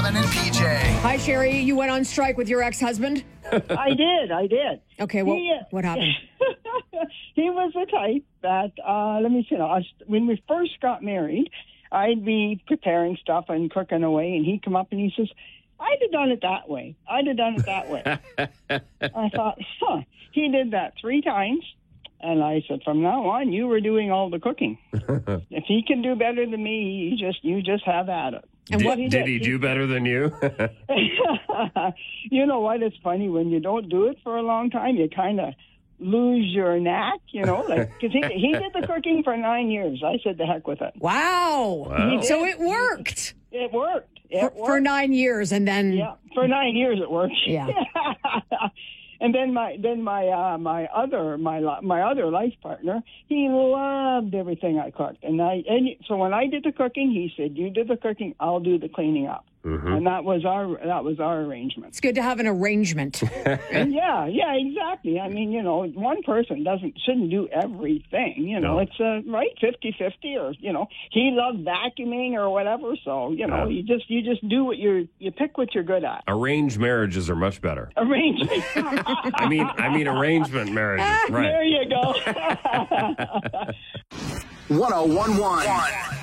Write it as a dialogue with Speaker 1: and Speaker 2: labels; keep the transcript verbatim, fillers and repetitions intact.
Speaker 1: Kevin and P J.
Speaker 2: Hi, Sherry. You went on strike with your ex-husband?
Speaker 3: I did, I did.
Speaker 2: Okay, well,
Speaker 3: He, uh,
Speaker 2: what happened?
Speaker 3: He was the type that, uh, let me see, now, when we first got married, I'd be preparing stuff and cooking away, and he'd come up and he says, I'd have done it that way. I'd have done it that way. I thought, huh. He did that three times, and I said, from now on, you were doing all the cooking. If he can do better than me, you just, you just have at it.
Speaker 2: And
Speaker 4: did,
Speaker 2: what
Speaker 4: did,
Speaker 3: did.
Speaker 4: he do better than you?
Speaker 3: You know what? It's funny when you don't do it for a long time, you kind of lose your knack, you know, like because he he did the cooking for nine years. I said, the heck with it.
Speaker 2: Wow.
Speaker 4: Wow.
Speaker 2: So it worked.
Speaker 3: It worked. It
Speaker 2: For,
Speaker 3: worked.
Speaker 2: for nine years, and then...
Speaker 3: Yeah, for nine years it worked.
Speaker 2: Yeah.
Speaker 3: And then my then my uh, my other my li- my other life partner, he loved everything I cooked, and I and so when I did the cooking, he said, "You do the cooking, I'll do the cleaning up,"
Speaker 4: Mm-hmm.
Speaker 3: and that was our that was our arrangement.
Speaker 2: It's good to have an arrangement.
Speaker 3: And yeah, yeah, exactly. I mean, you know, one person doesn't shouldn't do everything. You know,
Speaker 4: No.
Speaker 3: it's uh, right fifty-fifty, or you know, he loved vacuuming or whatever. So you know,
Speaker 4: Yeah.
Speaker 3: you just you just do what you're you pick what you're good at.
Speaker 4: Arranged marriages are much better.
Speaker 3: Arrangement.
Speaker 4: I mean, I mean arrangement marriages,
Speaker 3: There
Speaker 4: right?
Speaker 3: you go.
Speaker 1: one oh one point one